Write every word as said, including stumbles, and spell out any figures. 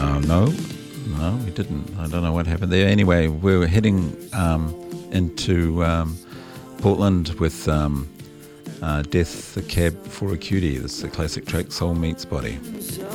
Uh, no, no, we didn't. I don't know what happened there. Anyway, we were heading um, into um, Portland with um, uh, Death, the Cab for a Cutie. This is the classic track, Soul Meets Body.